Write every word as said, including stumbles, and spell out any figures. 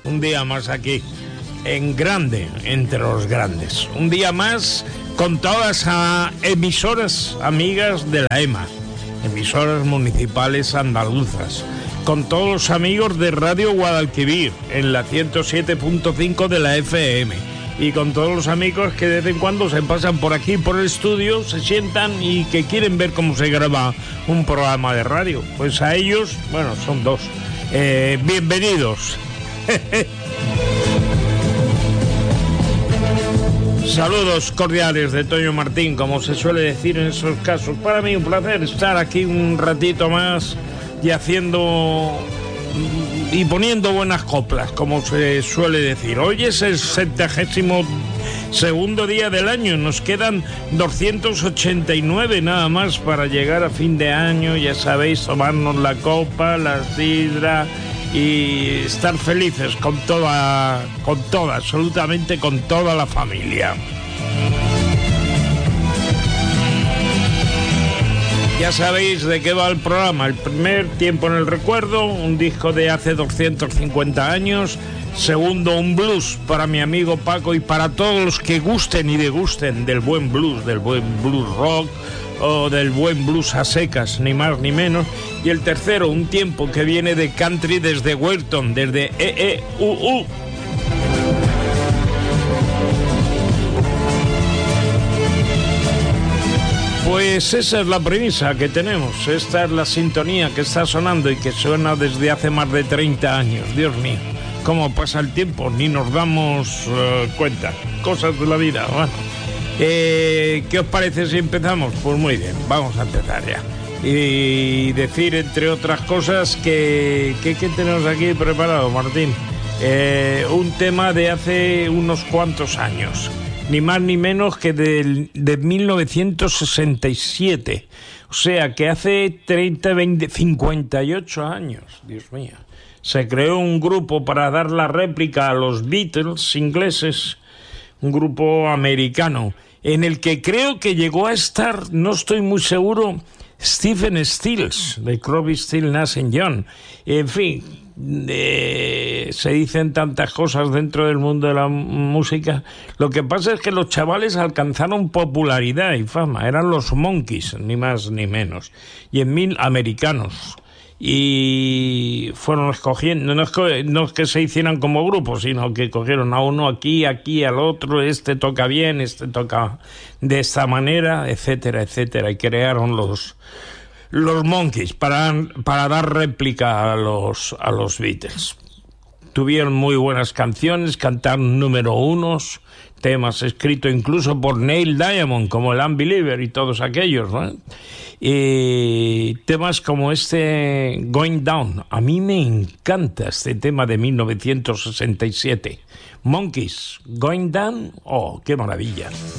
un día más aquí, en grande, entre los grandes. Un día más con todas las emisoras amigas de la EMA, emisoras municipales andaluzas, con todos los amigos de Radio Guadalquivir, en la ciento siete punto cinco de la F M, y con todos los amigos que de vez en cuando se pasan por aquí, por el estudio, se sientan y que quieren ver cómo se graba un programa de radio. Pues a ellos, bueno, son dos, eh, bienvenidos. Saludos cordiales de Toño Martín, como se suele decir en esos casos. Para mí un placer estar aquí un ratito más y haciendo y poniendo buenas coplas, como se suele decir. Hoy es el septuagésimo segundo día del año, nos quedan doscientos ochenta y nueve nada más para llegar a fin de año, ya sabéis, tomarnos la copa, la sidra y estar felices con toda, con toda, absolutamente con toda la familia. Ya sabéis de qué va el programa. El primer, Tiempo en el Recuerdo, un disco de hace doscientos cincuenta años. Segundo, un blues para mi amigo Paco y para todos los que gusten y degusten del buen blues, del buen blues rock o del buen blues a secas, ni más ni menos. Y el tercero, un tiempo que viene de country desde Wellington, desde E E U U. Pues esa es la premisa que tenemos, esta es la sintonía que está sonando y que suena desde hace más de treinta años. Dios mío, cómo pasa el tiempo, ni nos damos uh, cuenta, cosas de la vida. Bueno, eh, ¿qué os parece si empezamos? Pues muy bien, vamos a empezar ya. Y decir, entre otras cosas, que, que, que tenemos aquí preparado, Martín. Eh, un tema de hace unos cuantos años. Ni más ni menos que de, de mil novecientos sesenta y siete. O sea, que hace treinta, veinte, cincuenta y ocho años, Dios mío, se creó un grupo para dar la réplica a los Beatles ingleses, un grupo americano, en el que creo que llegó a estar, no estoy muy seguro, Stephen Stills, de Crosby, Stills, Nash and Young. En fin, eh, se dicen tantas cosas dentro del mundo de la música. Lo que pasa es que los chavales alcanzaron popularidad y fama. Eran los Monkees, ni más ni menos. Y en mil americanos. Y fueron escogiendo, no es, que, no es que se hicieran como grupo, sino que cogieron a uno aquí, aquí, al otro, este toca bien, este toca de esta manera, etcétera, etcétera, y crearon los, los Monkees para, para dar réplica a los, a los Beatles. Tuvieron muy buenas canciones, cantaron número unos, temas escritos incluso por Neil Diamond, como el Unbeliever y todos aquellos, ¿no? Y temas como este Going Down, a mí me encanta este tema de mil novecientos sesenta y siete. Monkees, Going Down, oh, qué maravilla.